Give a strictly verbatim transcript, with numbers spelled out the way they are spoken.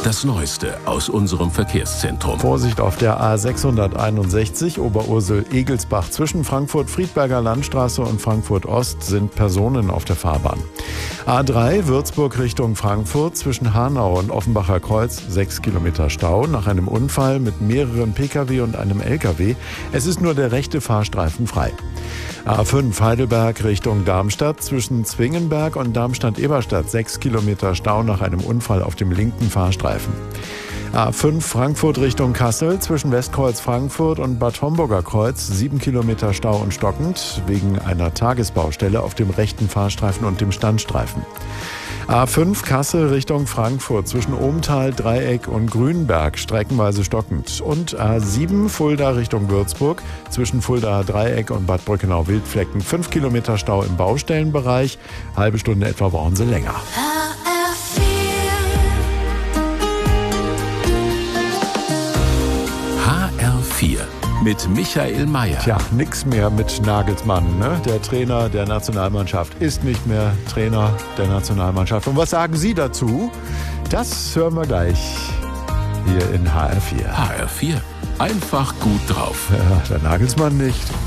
Das Neueste aus unserem Verkehrszentrum. Vorsicht auf der A sechshunderteinundsechzig Oberursel-Egelsbach. Zwischen Frankfurt-Friedberger Landstraße und Frankfurt-Ost sind Personen auf der Fahrbahn. A drei Würzburg Richtung Frankfurt. Zwischen Hanau und Offenbacher Kreuz sechs Kilometer Stau nach einem Unfall mit mehreren Pkw und einem L K W. Es ist nur der rechte Fahrstreifen frei. A fünf Heidelberg Richtung Darmstadt. Zwischen Zwingenberg und Darmstadt-Eberstadt sechs Kilometer Stau nach einem Unfall auf dem linken Fahrstreifen. A fünf Frankfurt Richtung Kassel. Zwischen Westkreuz Frankfurt und Bad Homburger Kreuz sieben Kilometer Stau und stockend wegen einer Tagesbaustelle auf dem rechten Fahrstreifen und dem Standstreifen. A fünf Kassel Richtung Frankfurt. Zwischen Ohmtal, Dreieck und Grünberg streckenweise stockend. Und A sieben Fulda Richtung Würzburg. Zwischen Fulda, Dreieck und Bad Brückenau-Wildflecken fünf Kilometer Stau im Baustellenbereich. Halbe Stunde etwa brauchen Sie länger. H R vier mit Michael Mayer. Tja, nix mehr mit Nagelsmann, ne? Der Trainer der Nationalmannschaft ist nicht mehr Trainer der Nationalmannschaft. Und was sagen Sie dazu? Das hören wir gleich hier in H R vier. H R vier. Einfach gut drauf. Ja, der Nagelsmann nicht.